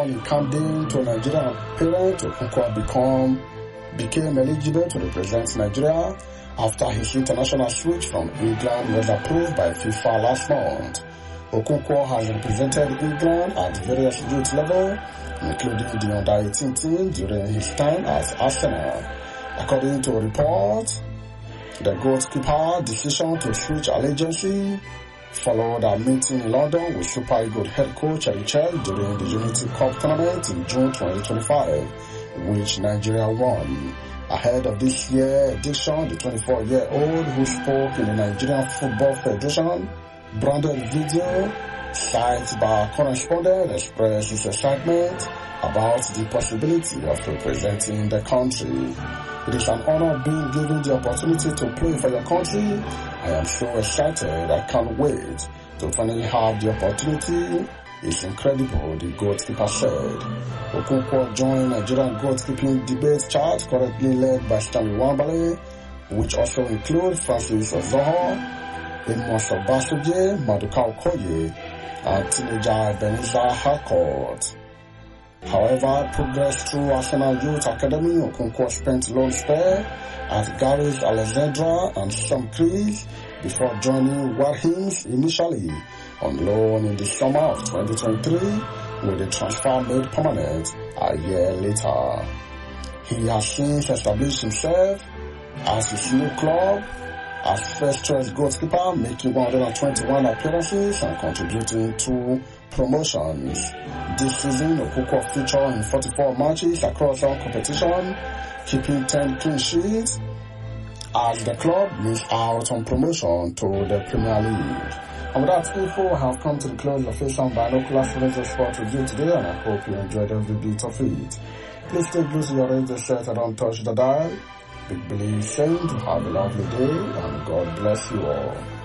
Born in Camden to a Nigerian parent, Okonkwo became eligible to represent Nigeria after his international switch from England was approved by FIFA last month. Okonkwo has represented England at various youth levels, including the under-18 team during his time at Arsenal. According to reports, the goalkeeper's decision to switch allegiance followed a meeting in London with Super Eagles head coach Eddie Chell during the Unity Cup tournament in June 2025, which Nigeria won. Ahead of this year's edition, the 24-year-old who spoke in the Nigerian Football Federation branded video cited by a correspondent expressed his excitement about the possibility of representing the country. It is an honor being given the opportunity to play for your country. I am so excited. I can't wait to finally have the opportunity. It's incredible, the goalkeeper said. Okonkwo joined Nigerian goalkeeping debate chart currently led by Stanley Wambale, which also includes Francis Ozoho, Amos Obasoje, Maduka Okoye, and teenager Ebenezer Harcourt. However, progress through Arsenal Youth Academy, Okonkwo spent loan spell at Garage Alexandra and Sam Crees before joining Warhims initially on loan in the summer of 2023, with the transfer made permanent a year later. He has since established himself as his new club as first-choice goalkeeper, making 121 appearances and contributing to promotions. This season, Okonkwo featured in 44 matches across all competitions, keeping 10 clean sheets as the club missed out on promotion to the Premier League. And with that info, I have come to the close of this Binoculars Razor Sport review today, and I hope you enjoyed every bit of it. Please take loose your razor shirt and don't touch the dial. Big Billy saying to have a lovely day, and God bless you all.